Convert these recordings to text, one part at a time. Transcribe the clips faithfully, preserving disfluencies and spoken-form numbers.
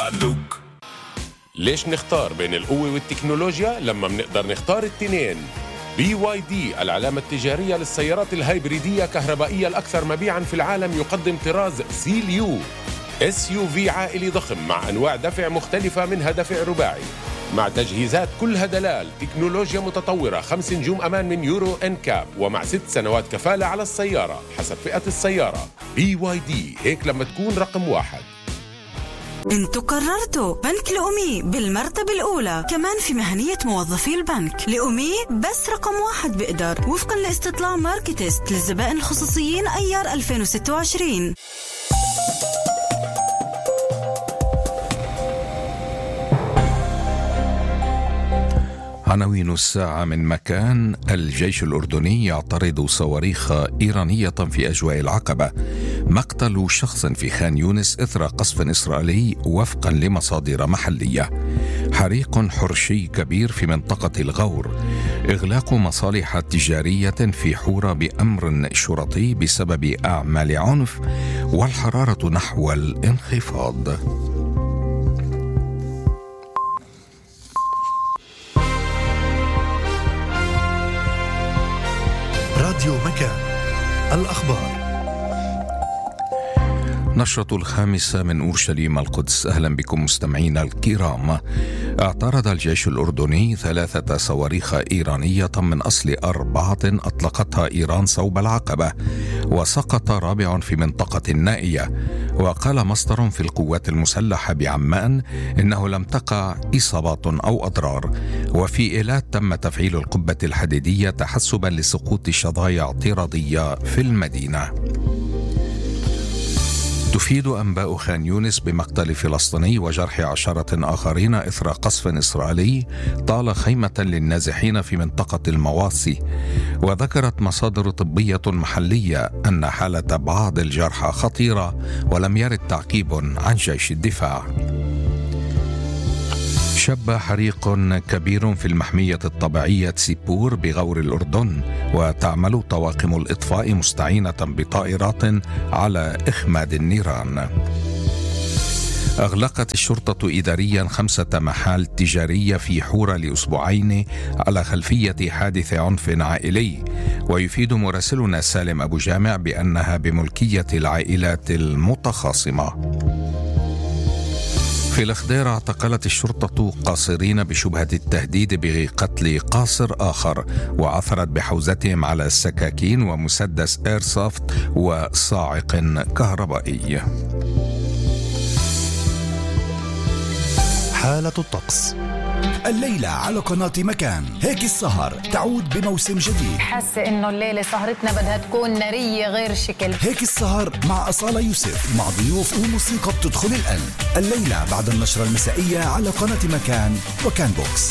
لوك. ليش نختار بين القوة والتكنولوجيا لما منقدر نختار التنين؟ بي واي دي العلامة التجارية للسيارات الهايبريدية كهربائية الأكثر مبيعاً في العالم يقدم طراز سيليو اس يو في عائلي ضخم مع أنواع دفع مختلفة منها دفع رباعي مع تجهيزات كلها دلال، تكنولوجيا متطورة، خمس نجوم أمان من يورو إنكاب ومع ست سنوات كفالة على السيارة حسب فئة السيارة. بي واي دي، هيك لما تكون رقم واحد. انتو قررتوا بنك لأمي بالمرتبة الأولى، كمان في مهنية موظفي البنك. لأمي بس رقم واحد بقدر وفقا لاستطلاع ماركتست للزبائن الخصوصيين أيار ألفين وستة وعشرين. عناوين الساعة من مكان: الجيش الأردني يعترض صواريخ إيرانية في أجواء العقبة. مقتل شخص في خان يونس إثر قصف إسرائيلي وفقا لمصادر محلية. حريق حرشي كبير في منطقة الغور. إغلاق مصالح تجارية في حورة بأمر شرطي بسبب أعمال عنف. والحرارة نحو الانخفاض. راديو مكان، الأخبار. نشرة الخامسة من أورشليم القدس. أهلا بكم مستمعينا الكرام. اعترض الجيش الأردني ثلاثة صواريخ إيرانية من أصل أربعة أطلقتها إيران صوب العقبة، وسقط رابع في منطقة النائية. وقال مصدر في القوات المسلحة بعمان إنه لم تقع إصابات أو أضرار. وفي إيلات تم تفعيل القبة الحديدية تحسبا لسقوط شظايا اعتراضية في المدينة. تفيد أنباء خان يونس بمقتل فلسطيني وجرح عشرة آخرين إثر قصف إسرائيلي طال خيمة للنازحين في منطقة المواصي. وذكرت مصادر طبية محلية أن حالة بعض الجرحى خطيرة، ولم يرد تعقيب عن جيش الدفاع. شب حريق كبير في المحمية الطبيعية سيبور بغور الأردن، وتعمل طواقم الإطفاء مستعينة بطائرات على إخماد النيران. أغلقت الشرطة إداريا خمسة محال تجارية في حورة لأسبوعين على خلفية حادث عنف عائلي. ويفيد مراسلنا سالم أبو جامع بأنها بملكية العائلات المتخاصمة. في الأخدير اعتقلت الشرطة قاصرين بشبهة التهديد بقتل قاصر آخر، وعثرت بحوزتهم على سكاكين ومسدس إيرسوفت وصاعق كهربائي. حالة الطقس الليلة على قناة مكان. هيك السهر تعود بموسم جديد. حاسة إنه الليلة سهرتنا بدها تكون نارية غير شكل. هيك السهر مع أصالة يوسف، مع ضيوف وموسيقى بتدخل القلب. الليلة بعد النشرة المسائية على قناة مكان وكان بوكس.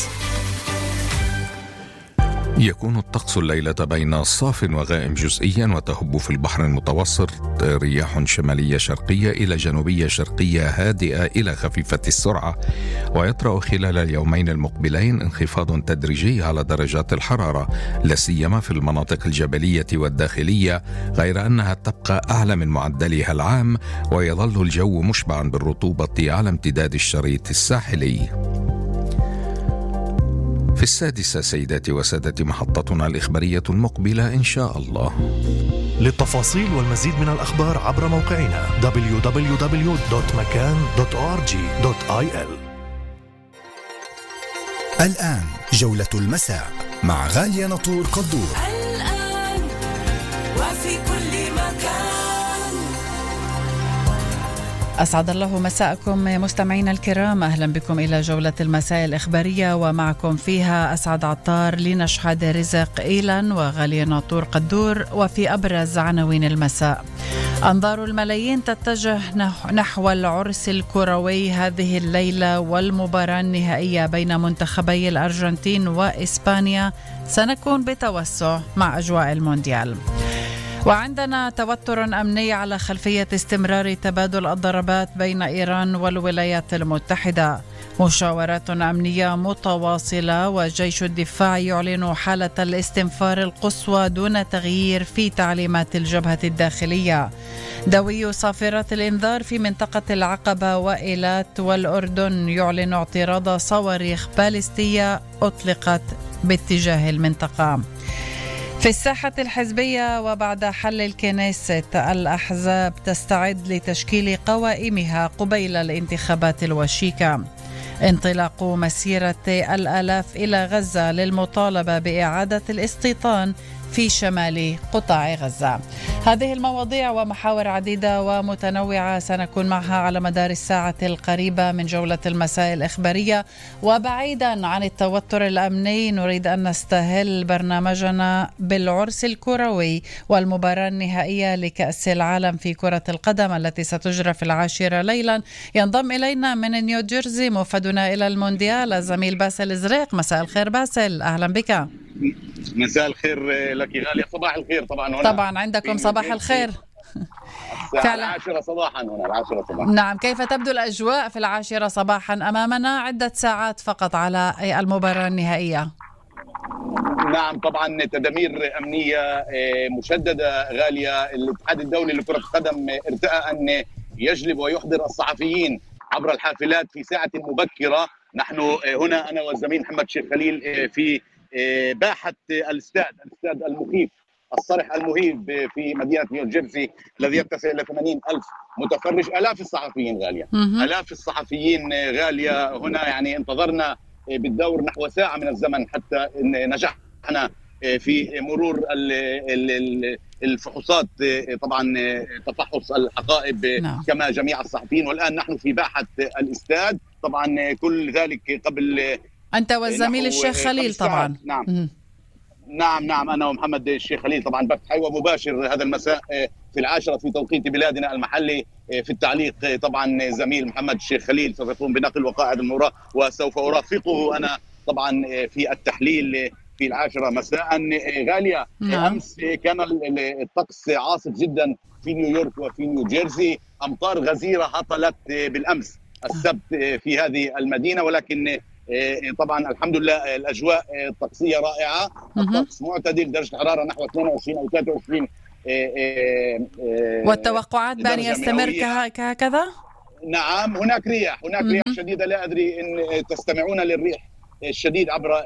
يكون الطقس الليلة بين صاف وغائم جزئيا، وتهب في البحر المتوسط رياح شمالية شرقية إلى جنوبية شرقية هادئة إلى خفيفة السرعة. ويطرأ خلال اليومين المقبلين انخفاض تدريجي على درجات الحرارة، لا سيما في المناطق الجبلية والداخلية، غير أنها تبقى أعلى من معدلها العام. ويظل الجو مشبعا بالرطوبة على امتداد الشريط الساحلي. في السادسة سيداتي وسادتي محطتنا الإخبارية المقبلة إن شاء الله. للتفاصيل والمزيد من الأخبار عبر موقعنا دبليو دبليو دبليو دوت مكان دوت أو آر جي دوت آي إل. الآن جولة المساء مع غالية نطور قدور. الآن وفي كل مكان. أسعد الله مساءكم مستمعينا الكرام، أهلا بكم إلى جولة المساء الإخبارية، ومعكم فيها أسعد عطار، لنشحد رزق إيلان وغالية ناطور قدور. وفي أبرز عناوين المساء: أنظار الملايين تتجه نحو العرس الكروي هذه الليلة والمباراة النهائية بين منتخبي الأرجنتين وإسبانيا. سنكون بتوسع مع أجواء المونديال. وعندنا توتر أمني على خلفية استمرار تبادل الضربات بين إيران والولايات المتحدة. مشاورات أمنية متواصلة وجيش الدفاع يعلن حالة الاستنفار القصوى دون تغيير في تعليمات الجبهة الداخلية. دوي صافرات الإنذار في منطقة العقبة وإيلات والأردن يعلن اعتراض صواريخ باليستية أطلقت باتجاه المنطقة. في الساحة الحزبية وبعد حل الكنيسة الأحزاب تستعد لتشكيل قوائمها قبيل الانتخابات الوشيكة. انطلاق مسيرة الآلاف إلى غزة للمطالبة بإعادة الاستيطان في شمال قطاع غزة. هذه المواضيع ومحاور عديدة ومتنوعة سنكون معها على مدار الساعة القريبة من جولة المساء الإخبارية. وبعيدا عن التوتر الأمني نريد أن نستهل برنامجنا بالعرس الكروي والمباراة النهائية لكأس العالم في كرة القدم التي ستجرى في العاشرة ليلا. ينضم إلينا من نيوجيرسي موفدنا إلى المونديال الزميل باسل إزريق. مساء الخير باسل، أهلا بك. مساء الخير لك غالية، صباح الخير طبعا هنا. طبعا عندكم صباح الخير. الساعة العاشرة صباحا هنا، العاشرة صباحا. نعم، كيف تبدو الأجواء في العاشرة صباحا؟ أمامنا عدة ساعات فقط على المباراة النهائية. نعم طبعا تدابير أمنية مشددة غالية. الاتحاد الدولي لكرة القدم ارتأى أن يجلب ويحضر الصحفيين عبر الحافلات في ساعة مبكرة. نحن هنا أنا والزميل محمد شيخ خليل في باحة الاستاد الاستاد المخيف الصرح المهيب في مدينة نيوجيرسي الذي يتسع إلى ثمانين ألف متفرج. آلاف الصحفيين غالية، آلاف الصحفيين غالية هنا. يعني انتظرنا بالدور نحو ساعة من الزمن حتى نجحنا في مرور الفحوصات، طبعا تفحص الحقائب نعم. كما جميع الصحفيين. والآن نحن في باحة الاستاد، طبعا كل ذلك قبل أنت والزميل الشيخ خليل طبعا. نعم م- نعم نعم أنا ومحمد الشيخ خليل طبعا بث حي ومباشر هذا المساء في العاشرة في توقيت بلادنا المحلي. في التعليق طبعا زميل محمد الشيخ خليل سوف يقوم بنقل وقائع المباراة وسوف أرافقه أنا طبعا في التحليل في العاشرة مساء. غالية نعم. أمس كان الطقس عاصف جدا في نيويورك وفي نيوجيرسي، أمطار غزيرة هطلت بالأمس السبت في هذه المدينة، ولكن طبعا الحمد لله الأجواء الطقسية رائعة. الطقس معتدل، درجة الحرارة نحو اثنين وعشرين أو ثلاثة وعشرين. والتوقعات بأن يستمر كهكذا؟ نعم هناك رياح هناك رياح شديدة. لا أدري إن تستمعون للريح الشديد عبر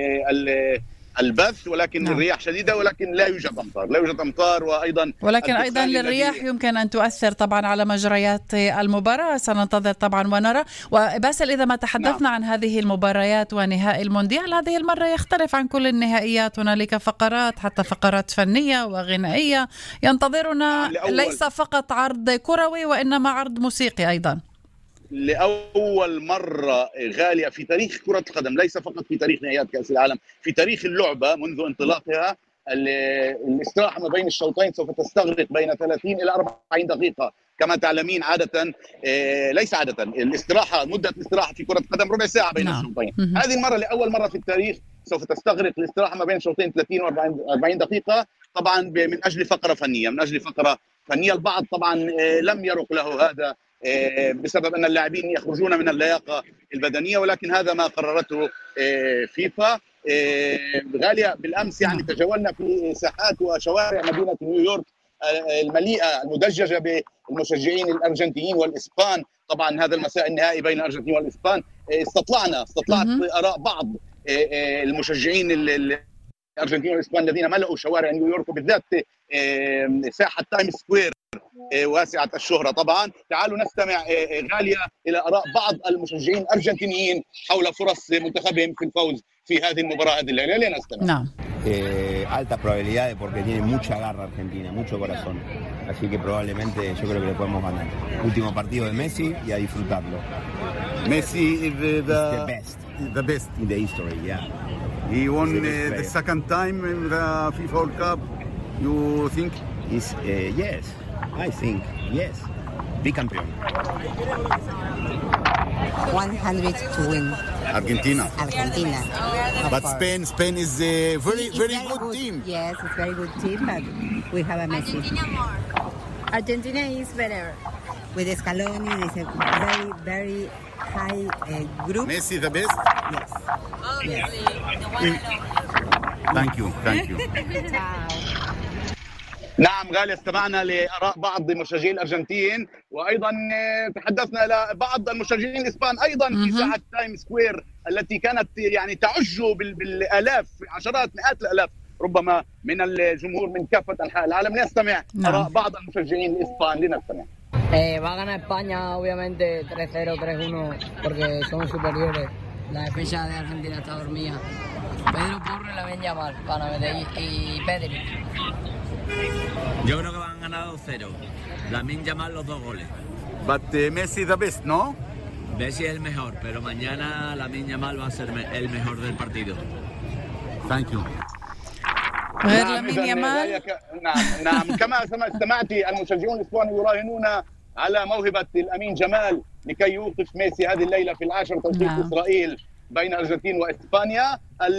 البث، ولكن نعم. الرياح شديدة ولكن لا يوجد أمطار لا يوجد أمطار وأيضا ولكن أيضا للرياح يمكن أن تؤثر طبعا على مجريات المباراة. سننتظر طبعا ونرى. وباسل إذا ما تحدثنا نعم. عن هذه المباريات ونهائي المونديال، هذه المرة يختلف عن كل النهائيات. هنالك فقرات حتى فقرات فنية وغنائية ينتظرنا، ليس فقط عرض كروي وإنما عرض موسيقي أيضا. لأول مرة غالية في تاريخ كرة القدم، ليس فقط في تاريخ نهائيات كأس العالم، في تاريخ اللعبة منذ انطلاقها الاستراحة ما بين الشوطين سوف تستغرق بين ثلاثين إلى أربعين دقيقة. كما تعلمين عادة ليس عادة الاستراحة مدة الاستراحة في كرة القدم ربع ساعة بين نعم. الشوطين. هذه المرة لأول مرة في التاريخ سوف تستغرق الاستراحة ما بين الشوطين ثلاثين وأربعين دقيقة، طبعا من أجل فقرة فنية من أجل فقرة فنية. البعض طبعا لم يرق له هذا بسبب أن اللاعبين يخرجون من اللياقة البدنية، ولكن هذا ما قررته فيفا. غالية بالأمس يعني تجولنا في ساحات وشوارع مدينة نيويورك المليئة المدججة بالمشجعين الأرجنتينيين والإسبان. طبعا هذا المساء النهائي بين الأرجنتين والإسبان. استطلعنا استطلعت آراء بعض المشجعين الأرجنتين والإسبان الذين ملأوا شوارع نيويورك وبالذات ساحة تايم سكوير واسعة الشهرة. طبعا تعالوا نستمع غالية إلى آراء بعض المشجعين الأرجنتينيين حول فرص منتخبهم في الفوز في هذه المباراة هذه الليلة. لنستمع. نعم. Eh, altas probabilidades porque tiene mucha garra Argentina, mucho corazón. Así que probablemente yo creo que le podemos ganar. Último partido de Messi y a disfrutarlo. Messi is the, the, the best. The best in the history, yeah. He won the, uh, the second time in the FIFA World Cup. You think? Is uh, yes, I think yes. Bicampeón. one hundred to win. Argentina. Argentina. But Spain, Spain is a very, it's very very good, good team. Yes, it's a very good team. But we have a Messi. Argentina is better. With Scaloni, it's a very, very high uh, group. Messi the best? Yes. Obviously, yes. the one and only. Thank you, thank you. نعم غالي، استمعنا لآراء بعض مشجعي الأرجنتين، وأيضا تحدثنا إلى بعض المشجعين الإسبان أيضا في ساحة تايم سكوير التي كانت يعني تعج بالآلاف، عشرات مئات الآلاف ربما من الجمهور من كافة أنحاء العالم. نستمع آراء بعض المشجعين الإسبان، لنستمع. Eh, va a ganar España, obviamente tres cero, tres uno, porque somos superiores. La defensa de Argentina está dormida. Pedro Porro y Lamine Yamal van a meter y Pedri. Yo creo que van a ganar dos cero. Lamine Yamal los dos goles. But uh, Messi the best, no? Messi es el mejor, pero mañana Lamine Yamal va a ser el mejor del partido. Thank you. غير لامين يامال. نعم نعم كما استمعت المشجعون الإسبان يراهنون على موهبة الأمين جمال لكي يوقف ميسي هذه الليلة في العاشر توقيت نعم. إسرائيل بين الأرجنتين وإسبانيا.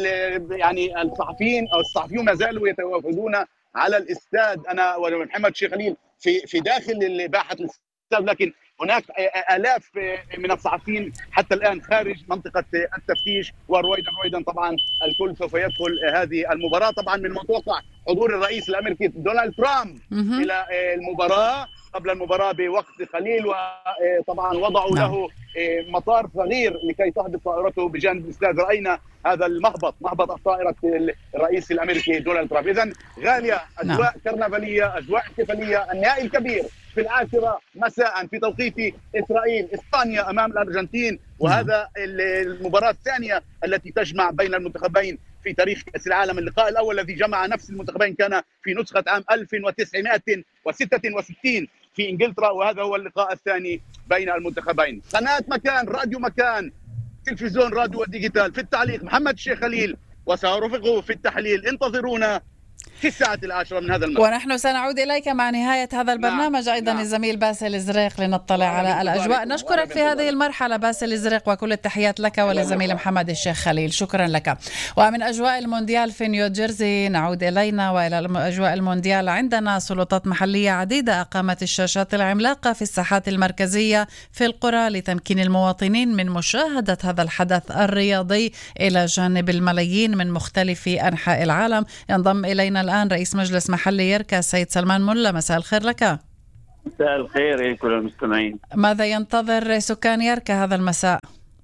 يعني الصحفيين أو الصحفيون ما زالوا يتوافدون على الاستاد. أنا ومحمد شيخ خليل في في داخل باحة الاستاد، لكن هناك آلاف من الصحفيين حتى الآن خارج منطقة التفتيش، ورويدا رويدا طبعا الكل سوف يدخل هذه المباراة. طبعا من المتوقع حضور الرئيس الأمريكي دونالد ترامب إلى المباراة قبل المباراة بوقت قليل، وطبعا وضعوا له مطار صغير لكي تهبط طائرته بجانب الاستاد. رأينا هذا المهبط، مهبط طائرة الرئيس الأمريكي دونالد ترامب. إذن غالية، أجواء كرنفالية، أجواء احتفالية. النهائي الكبير في العاشرة مساء في توقيت إسرائيل، إسبانيا أمام الأرجنتين، وهذا المباراة الثانية التي تجمع بين المنتخبين في تاريخ كأس العالم. اللقاء الأول الذي جمع نفس المنتخبين كان في نسخة عام ألف وتسعمائة وستة وستين في إنجلترا، وهذا هو اللقاء الثاني بين المنتخبين. قناة مكان، راديو مكان، تلفزيون راديو وديجيتال. في التعليق محمد الشيخ خليل، وسأرافقه في التحليل. انتظرونا في الساعة العاشرة من هذا المساء. ونحن سنعود إليك مع نهاية هذا البرنامج. نعم. أيضا نعم. الزميل باسل الزريق لنطلع على الأجواء. نشكرك في هذه المرحلة باسل الزريق، وكل التحيات لك ولزميل محمد الشيخ خليل. شكرا لك. ومن أجواء المونديال في نيوجيرسي نعود إلينا وإلى أجواء المونديال. عندنا سلطات محلية عديدة أقامت الشاشات العملاقة في الساحات المركزية في القرى لتمكين المواطنين من مشاهدة هذا الحدث الرياضي إلى جانب الملايين من مختلف أنحاء العالم. ينضم إلينا الآن رئيس مجلس محلي يركا السيد سلمان ملا. مساء الخير لك. مساء الخير لكل المستمعين. ماذا ينتظر سكان يركا هذا المساء؟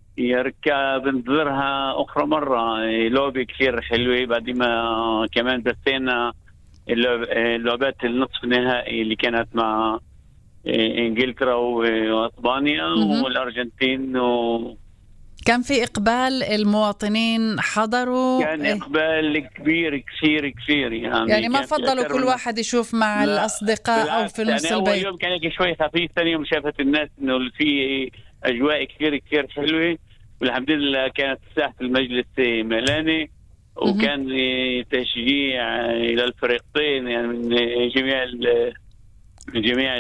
يركا بنتظرها أخرى مرة لعبة كثير حلوة، بعد ما كمان بثينا اللعبات النصف النهائي اللي كانت مع إنجلترا وإسبانيا والأرجنتين و كان في إقبال، المواطنين حضروا؟ كان إقبال كبير كثير كثير يعني يعني ما فضلوا كل واحد يشوف مع الأصدقاء أو في نص يعني البيت؟ أول يوم كان شوي خفيف، ثاني يوم شافت الناس إنه في أجواء كثير كثير حلوة، والحمد لله كانت ساحة المجلس ملانة، وكان تشجيع إلى الفريقين يعني من جميع من جميع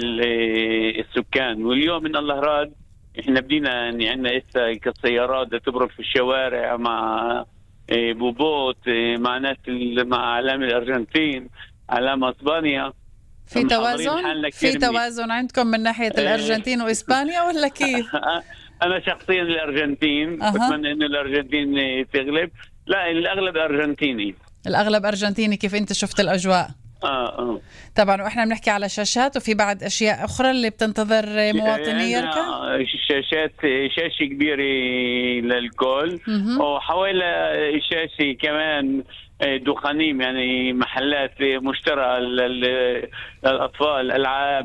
السكان. واليوم إن الله راد احنا بدينا يعني عندنا اسا كسيارات تبرك في الشوارع مع بوبوت مع ناس مع علامة الأرجنتين، علامة اسبانيا. في توازن في توازن عندكم من ناحية الأرجنتين وإسبانيا ولا كيف؟ أنا شخصيا الأرجنتين، أه. بتمنى إنه الأرجنتين تغلب. لا الأغلب أرجنتيني. الأغلب أرجنتيني. كيف أنت شفت الأجواء؟ آه آه. طبعا واحنا بنحكي على شاشات، وفي بعد اشياء اخرى اللي بتنتظر مواطني يركا. شاشات شاشه كبيره للكل، وحوالي شاشه كمان دخانيم يعني محلات مشترى للاطفال، العاب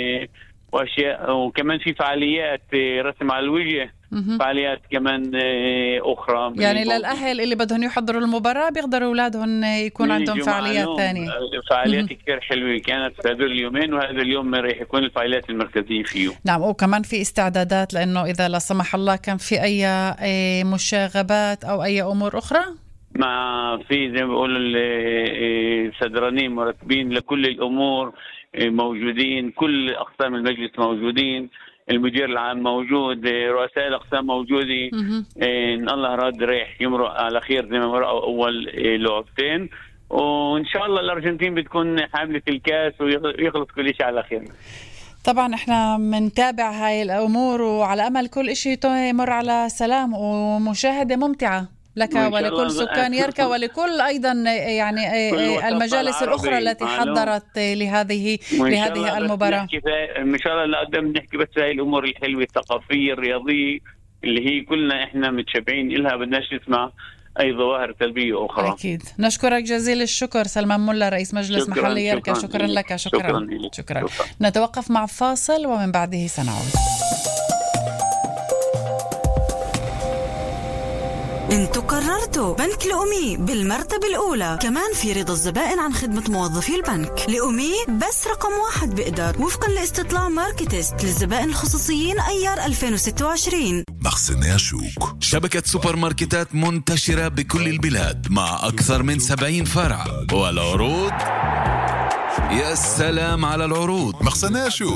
واشياء، وكمان في فعاليات رسم على الوجه، فعاليات كمان أخرى. يعني للأهل اللي بدهم يحضروا المباراة بيقدروا أولادهم يكون عندهم فعاليات ثانية. فعاليات كثير حلوة كانت في هذول اليومين، وهذا اليوم راح يكون الفعاليات المركزية فيه. نعم، وكمان في استعدادات لأنه إذا لا سمح الله كان في أي مشاغبات أو أي أمور أخرى. ما في زي ما بيقولوا السدرانين مرتبين لكل الأمور موجودين، كل أقسام المجلس موجودين، المدير العام موجود، رؤساء الأقسام موجودين. إن الله راد رايح يمرق على خير زي ما مرقوا أول لعبتين، وإن شاء الله الأرجنتين بتكون حاملة الكاس ويخلص كل شيء على خير. طبعا احنا منتابع هاي الأمور وعلى أمل كل شيء يمر على سلام ومشاهدة ممتعة لك ولكل سكان يركا ولكل أيضا يعني المجالس الأخرى التي حضرت لهذه لهذه المباراة. إن شاء الله نقدم نحكي بس هاي الأمور الحلوة الثقافية الرياضية اللي هي كلنا إحنا متشبعين إلها، بدناش نسمع أي ظواهر سلبية أخرى. أكيد. نشكرك جزيل الشكر سلمان ملا رئيس مجلس شكراً محلي يركا. شكرا, شكرا لك. شكرا. شكرا. شكرا. شكرا. نتوقف مع فاصل ومن بعده سنعود. انتوا قررتوا بنك لأمي بالمرتبة الأولى، كمان في رضا الزبائن عن خدمة موظفي البنك. لأمي بس رقم واحد بقدر وفقا لاستطلاع ماركتست للزبائن الخصوصيين أيار ألفين وستة وعشرين. مخزن شوك شبكة سوبر ماركتات منتشرة بكل البلاد مع أكثر من سبعين فرع، والعروض يا سلام على العروض. مخزن شوك